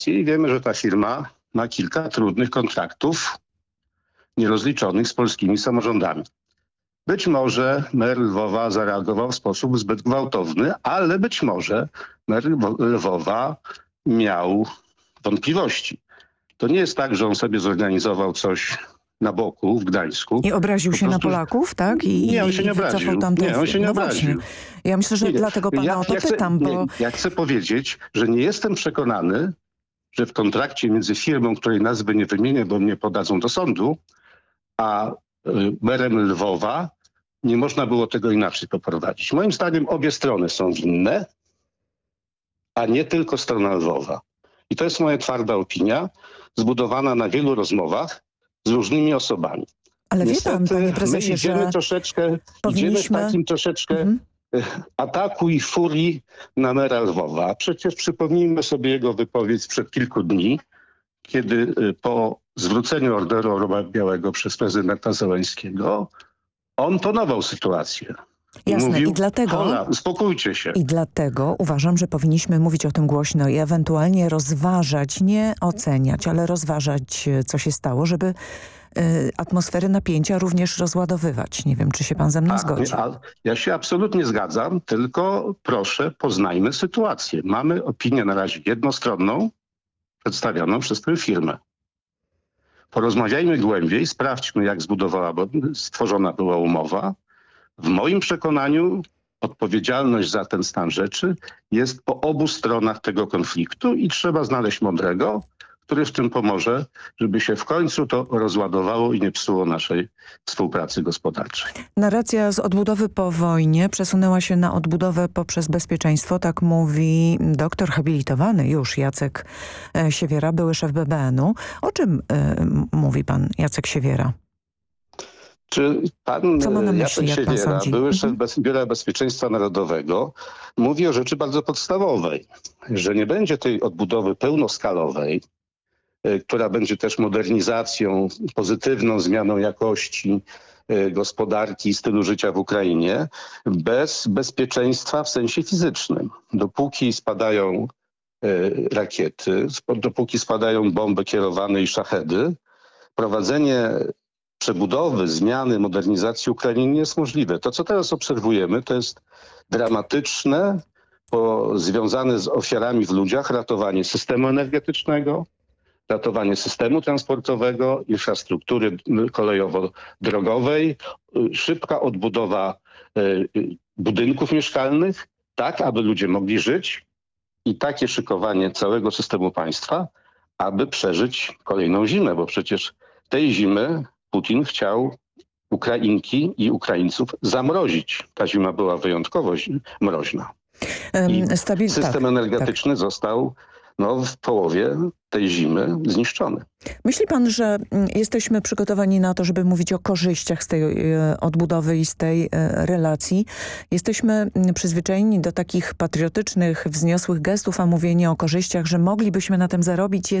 i wiemy, że ta firma ma kilka trudnych kontraktów nierozliczonych z polskimi samorządami. Być może mer Lwowa zareagował w sposób zbyt gwałtowny, ale być może mer Lwowa miał wątpliwości. To nie jest tak, że on sobie zorganizował coś na boku w Gdańsku. I obraził się na Polaków, tak? Nie, on się nie obraził. Nie, on się nie obraził. Właśnie. Ja myślę, że dlatego pana o to pytam, bo... Ja chcę powiedzieć, że nie jestem przekonany, że w kontrakcie między firmą, której nazwy nie wymienię, bo mnie podadzą do sądu, a merem Lwowa nie można było tego inaczej poprowadzić. Moim zdaniem obie strony są winne, a nie tylko strona Lwowa. I to jest moja twarda opinia, zbudowana na wielu rozmowach z różnymi osobami. Ale Niestety, wie pan, panie prezesie, my idziemy że troszeczkę, powinniśmy... idziemy w takim troszeczkę ataku i furii na mera Lwowa. A przecież przypomnijmy sobie jego wypowiedź sprzed kilku dni, kiedy po zwróceniu orderu Orła Białego przez prezydenta Zełenskiego on tonował sytuację. Jasne, Mówił, i dlatego... Hola, uspokójcie się. I dlatego uważam, że powinniśmy mówić o tym głośno i ewentualnie rozważać, nie oceniać, ale rozważać, co się stało, żeby atmosfery napięcia również rozładowywać. Nie wiem, czy się pan ze mną zgodzi. Ja się absolutnie zgadzam, tylko proszę, poznajmy sytuację. Mamy opinię na razie jednostronną, przedstawioną przez tę firmę. Porozmawiajmy głębiej, sprawdźmy, jak stworzona była umowa. W moim przekonaniu odpowiedzialność za ten stan rzeczy jest po obu stronach tego konfliktu i trzeba znaleźć mądrego, który w tym pomoże, żeby się w końcu to rozładowało i nie psuło naszej współpracy gospodarczej. Narracja z odbudowy po wojnie przesunęła się na odbudowę poprzez bezpieczeństwo, tak mówi doktor habilitowany już Jacek Siewiera, były szef BBN-u. O czym mówi pan Jacek Siewiera? Czy pan myśli, Jacek Siewiera, były szef Biura Bezpieczeństwa Narodowego, mówi o rzeczy bardzo podstawowej, że nie będzie tej odbudowy pełnoskalowej, która będzie też modernizacją, pozytywną zmianą jakości gospodarki i stylu życia w Ukrainie, bez bezpieczeństwa w sensie fizycznym. Dopóki spadają rakiety, dopóki spadają bomby kierowane i szachedy, prowadzenie przebudowy, zmiany, modernizacji Ukrainy nie jest możliwe. To, co teraz obserwujemy, to jest dramatyczne, związane z ofiarami w ludziach, ratowanie systemu energetycznego, ratowanie systemu transportowego, infrastruktury kolejowo-drogowej, szybka odbudowa budynków mieszkalnych, tak aby ludzie mogli żyć i takie szykowanie całego systemu państwa, aby przeżyć kolejną zimę, bo przecież tej zimy Putin chciał Ukrainki i Ukraińców zamrozić. Ta zima była wyjątkowo mroźna. I system energetyczny został w połowie tej zimy zniszczony. Myśli pan, że jesteśmy przygotowani na to, żeby mówić o korzyściach z tej odbudowy i z tej relacji? Jesteśmy przyzwyczajeni do takich patriotycznych, wzniosłych gestów, a mówienie o korzyściach, że moglibyśmy na tym zarobić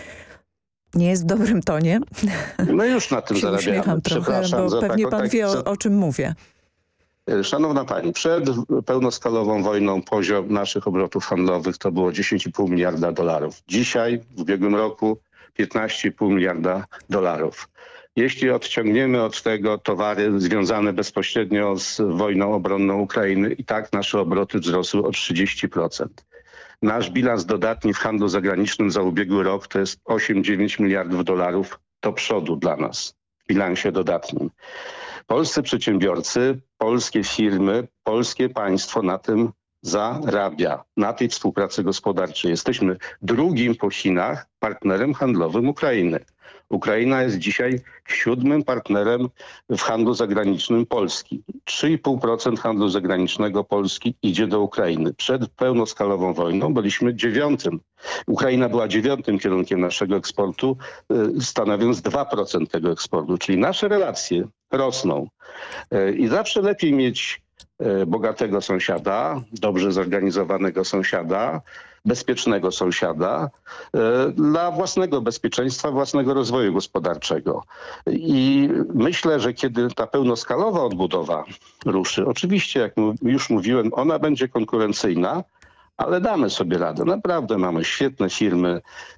nie jest w dobrym tonie. My już na tym zarabiamy. Uśmiecham trochę, bo pewnie pan wie, o czym mówię. Szanowna pani, przed pełnoskalową wojną poziom naszych obrotów handlowych to było 10,5 miliarda dolarów. Dzisiaj, w ubiegłym roku, 15,5 miliarda dolarów. Jeśli odciągniemy od tego towary związane bezpośrednio z wojną obronną Ukrainy, i tak nasze obroty wzrosły o 30%. Nasz bilans dodatni w handlu zagranicznym za ubiegły rok to jest 8-9 miliardów dolarów do przodu dla nas w bilansie dodatnim. Polscy przedsiębiorcy, polskie firmy, polskie państwo na tym zarabia, na tej współpracy gospodarczej. Jesteśmy drugim po Chinach partnerem handlowym Ukrainy. Ukraina jest dzisiaj 7. partnerem w handlu zagranicznym Polski. 3,5% handlu zagranicznego Polski idzie do Ukrainy. Przed pełnoskalową wojną byliśmy 9. Ukraina była 9. kierunkiem naszego eksportu, stanowiąc 2% tego eksportu. Czyli nasze relacje rosną. I zawsze lepiej mieć bogatego sąsiada, dobrze zorganizowanego sąsiada, bezpiecznego sąsiada dla własnego bezpieczeństwa, własnego rozwoju gospodarczego. I myślę, że kiedy ta pełnoskalowa odbudowa ruszy, oczywiście, jak już mówiłem, ona będzie konkurencyjna, ale damy sobie radę. Naprawdę mamy świetne firmy,